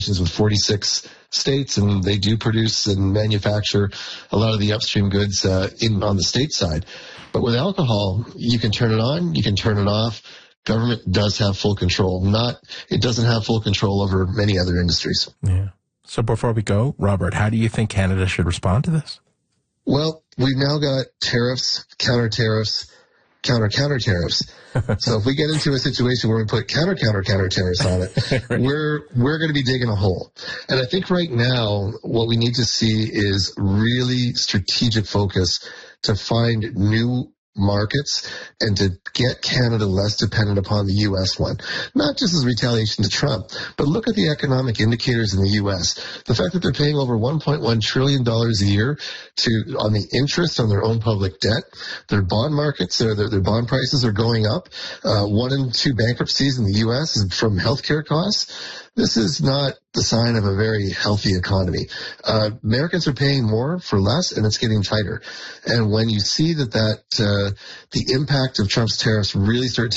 with 46 states, and they do produce and manufacture a lot of the upstream goods on the state side. But with alcohol, you can turn it on, you can turn it off. Government does have full control. It doesn't have full control over many other industries. Yeah. So before we go, Robert, how do you think Canada should respond to this? Well, we've now got tariffs, counter tariffs, counter tariffs. So if we get into a situation where we put counter tariffs on it, Right. we're going to be digging a hole. And I think right now what we need to see is really strategic focus to find new markets and to get Canada less dependent upon the U.S. one. Not just as retaliation to Trump, but look at the economic indicators in the U.S. The fact that they're paying over $1.1 trillion a year on the interest on their own public debt. Their bond markets, their bond prices are going up. 1 in 2 bankruptcies in the U.S. is from healthcare costs. This is not the sign of a very healthy economy. Americans are paying more for less, and it's getting tighter. And when you see that the impact of Trump's tariffs really start